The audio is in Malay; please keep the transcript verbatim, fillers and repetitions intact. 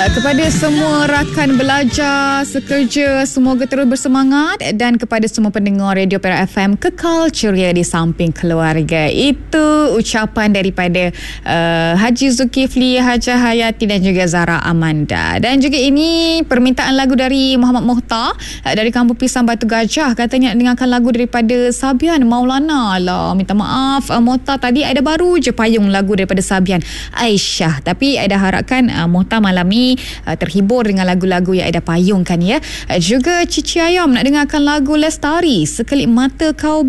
Kepada semua rakan belajar, sekerja, semoga terus bersemangat, dan kepada semua pendengar Radio Perak F M, kekal ceria di samping keluarga. Itu ucapan daripada uh, Haji Zulkifli, Hajah Hayati dan juga Zara Amanda. Dan juga ini permintaan lagu dari Muhammad Mohtar uh, dari Kampung Pisang Batu Gajah. Katanya nak dengarkan lagu daripada Sabian Maulana. Lah, minta maaf uh, Mohtar, tadi ada baru je payung lagu daripada Sabian Aisyah. Tapi Aida harapkan uh, Mohtar malam ni uh, terhibur dengan lagu-lagu yang Aida payungkan ya. Uh, juga Cici Ayam nak dengarkan lagu Lestari, Sekelip Mata Kau